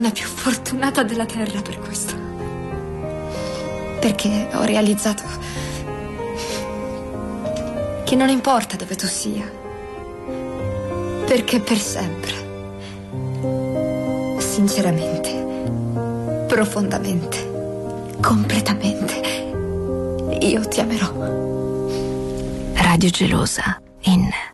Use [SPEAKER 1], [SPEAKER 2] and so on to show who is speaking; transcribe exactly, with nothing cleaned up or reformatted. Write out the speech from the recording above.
[SPEAKER 1] La più fortunata della terra per questo. Perché ho realizzato che non importa dove tu sia. Perché per sempre, sinceramente, profondamente, completamente, io ti amerò.
[SPEAKER 2] Radio Gelosa in